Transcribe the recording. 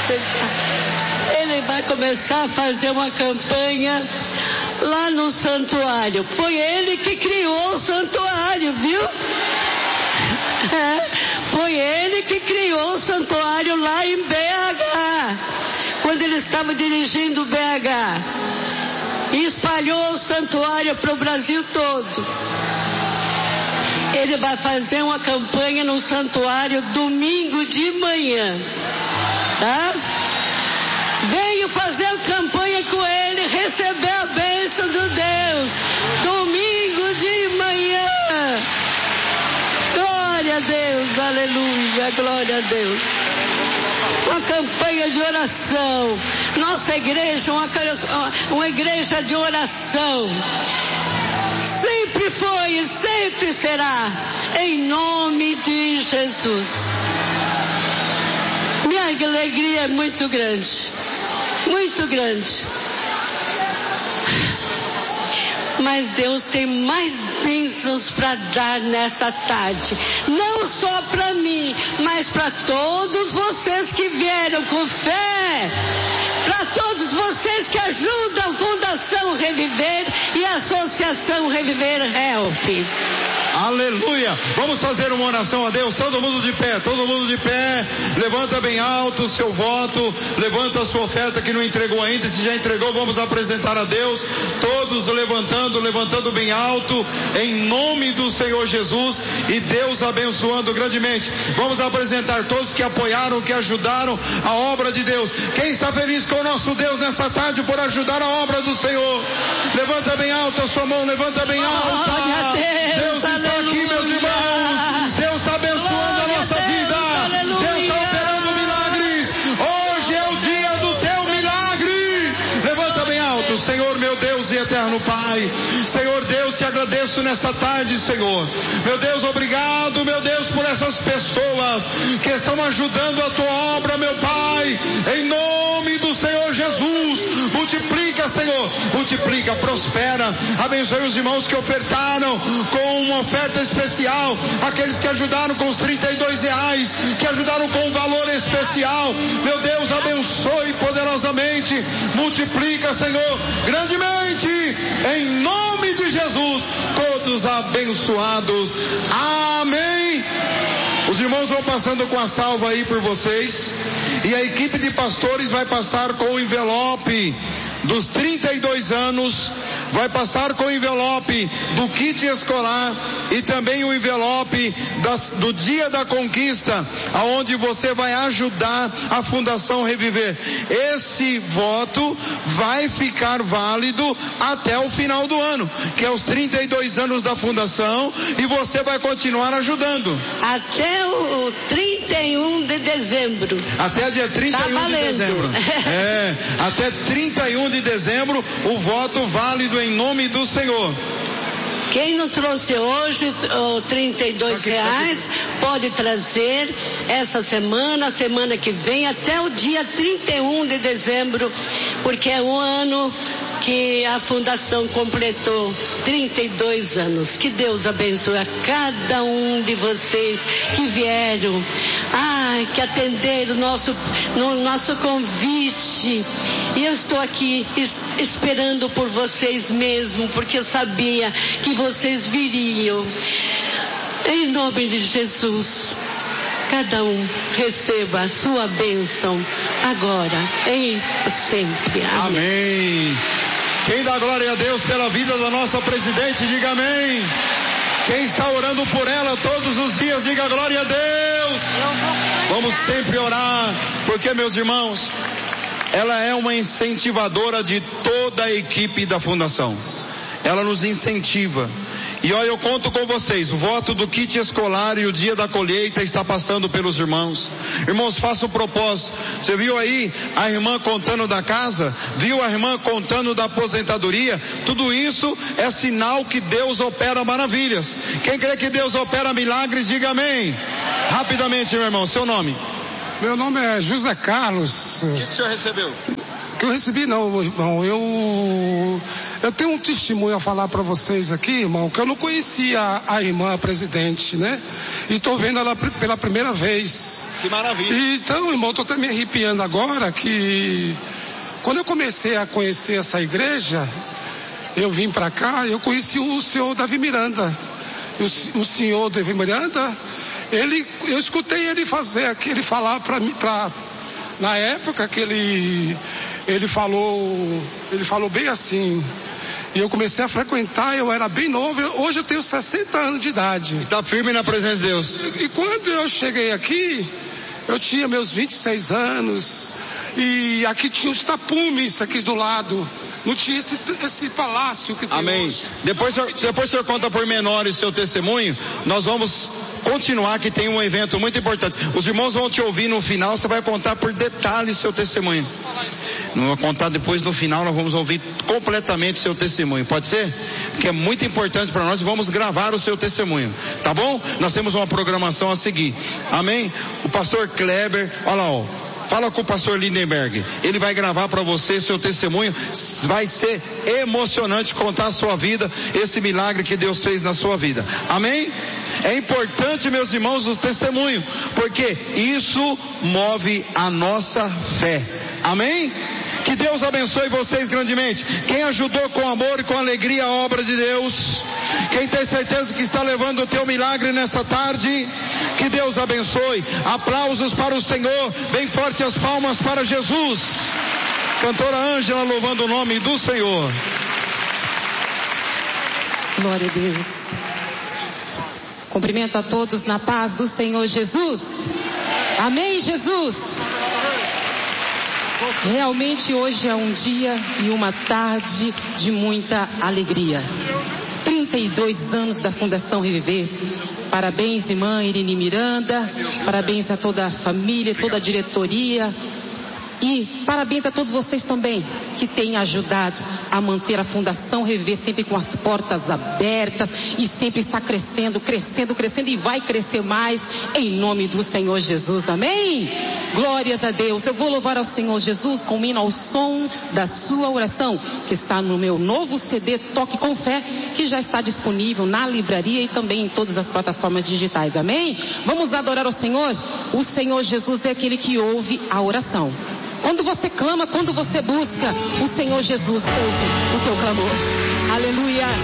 sentar. Ele vai começar a fazer uma campanha lá no santuário. Foi ele que criou o santuário, viu? Foi ele que criou o santuário lá em BH, quando ele estava dirigindo o BH, e espalhou o santuário para o Brasil todo. Ele vai fazer uma campanha no santuário domingo de manhã, tá? Venho fazer campanha com ele, receber a bênção do Deus, domingo de manhã. Glória a Deus, aleluia, glória a Deus. Uma campanha de oração. Nossa igreja, uma igreja de oração. Sempre foi e sempre será, em nome de Jesus. Minha alegria é muito grande, muito grande. Mas Deus tem mais bênçãos para dar nessa tarde. Não só para mim, mas para todos vocês que vieram com fé. Para todos vocês que ajudam a Fundação Reviver e a Associação Reviver Help. Aleluia. Vamos fazer uma oração a Deus. Todo mundo de pé, todo mundo de pé. Levanta bem alto o seu voto. Levanta a sua oferta que não entregou ainda. Se já entregou, vamos apresentar a Deus. Todos levantando bem alto, em nome do Senhor Jesus, e Deus abençoando grandemente. Vamos apresentar todos que apoiaram, que ajudaram a obra de Deus. Quem está feliz com o nosso Deus nessa tarde por ajudar a obra do Senhor? Levanta bem alto a sua mão, levanta bem alta. Deus está aqui, meus irmãos. Deus está abençoando a nossa vida. Deus está operando milagres. Hoje é o dia do teu milagre. Levanta bem alto, Senhor, meu Deus e eterno Pai. Senhor Deus, te agradeço nessa tarde, Senhor. Meu Deus, obrigado, meu Deus, por essas pessoas que estão ajudando a tua obra, meu Pai. Em nome do Senhor Jesus, multiplica, Senhor, multiplica, prospera. Abençoe os irmãos que ofertaram com uma oferta especial, aqueles que ajudaram com os R$32, que ajudaram com um valor especial. Meu Deus, abençoe poderosamente, multiplica, Senhor, grandemente, em nome de Jesus, todos abençoados. Amém. Os irmãos vão passando com a salva aí por vocês, e a equipe de pastores vai passar com o envelope dos 32 anos, vai passar com o envelope do kit escolar e também o envelope do Dia da Conquista, aonde você vai ajudar a Fundação Reviver. Esse voto vai ficar válido até o final do ano, que é os 32 anos da Fundação, e você vai continuar ajudando. Até o 31 de dezembro. Até dia 31 de dezembro. Até 31 de dezembro, o voto válido em nome do Senhor. Quem não trouxe hoje R$32, pode trazer essa semana, semana que vem, até o dia 31 de dezembro, porque é o ano que a Fundação completou 32 anos. Que Deus abençoe a cada um de vocês que vieram, que atenderam no nosso convite. E eu estou aqui esperando por vocês mesmo, porque eu sabia que vocês viriam. Em nome de Jesus, cada um receba a sua bênção agora e sempre. Amém. Amém. Quem dá glória a Deus pela vida da nossa presidente, diga amém. Quem está orando por ela todos os dias, diga glória a Deus. Vamos sempre orar, porque, meus irmãos, ela é uma incentivadora de toda a equipe da Fundação. Ela nos incentiva. E olha, eu conto com vocês, o voto do kit escolar e o dia da colheita está passando pelos irmãos. Irmãos, faça o propósito. Você viu aí a irmã contando da casa? Viu a irmã contando da aposentadoria? Tudo isso é sinal que Deus opera maravilhas. Quem crê que Deus opera milagres, diga amém. Rapidamente, meu irmão, seu nome? Meu nome é José Carlos. O que o senhor recebeu? Que eu recebi não, irmão. Eu tenho um testemunho a falar para vocês aqui, irmão, que eu não conhecia a irmã presidente, né? E estou vendo ela pela primeira vez. Que maravilha. E, então, irmão, estou até me arrepiando agora que quando eu comecei a conhecer essa igreja, eu vim para cá, eu conheci o senhor Davi Miranda. O senhor Davi Miranda, eu escutei ele falar para mim, na época que ele falou bem assim. E eu comecei a frequentar, eu era bem novo, hoje eu tenho 60 anos de idade. Está firme na presença de Deus. E quando eu cheguei aqui, eu tinha meus 26 anos, e aqui tinha os tapumes aqui do lado. Não tinha esse palácio que tem Amém. hoje. Depois o senhor conta por menores seu testemunho. Nós vamos continuar, que tem um evento muito importante. Os irmãos vão te ouvir no final, você vai contar por detalhes seu testemunho. Não vou contar depois no final, nós vamos ouvir completamente seu testemunho. Pode ser? Porque é muito importante para nós e vamos gravar o seu testemunho. Tá bom? Nós temos uma programação a seguir. Amém? O pastor Kleber, olha lá, ó. Fala com o pastor Lindenberg. Ele vai gravar para você seu testemunho. Vai ser emocionante contar a sua vida, esse milagre que Deus fez na sua vida. Amém? É importante, meus irmãos, o testemunho, porque isso move a nossa fé. Amém? Que Deus abençoe vocês grandemente. Quem ajudou com amor e com alegria a obra de Deus, quem tem certeza que está levando o teu milagre nessa tarde, que Deus abençoe. Aplausos para o Senhor. Bem forte as palmas para Jesus. Cantora Ângela louvando o nome do Senhor. Glória a Deus. Cumprimento a todos na paz do Senhor Jesus. Amém, Jesus. Realmente hoje é um dia e uma tarde de muita alegria. 32 anos da Fundação Reviver. Parabéns, irmã Irine Miranda. Parabéns a toda a família, toda a diretoria. E parabéns a todos vocês também que têm ajudado a manter a Fundação Reviver sempre com as portas abertas e sempre está crescendo e vai crescer mais em nome do Senhor Jesus. Amém? Glórias a Deus. Eu vou louvar ao Senhor Jesus com o hino ao som da sua oração, que está no meu novo CD Toque com Fé, que já está disponível na livraria e também em todas as plataformas digitais. Amém? Vamos adorar ao Senhor. O Senhor Jesus é aquele que ouve a oração. Quando você clama, quando você busca, o Senhor Jesus ouve o teu clamor. Aleluia.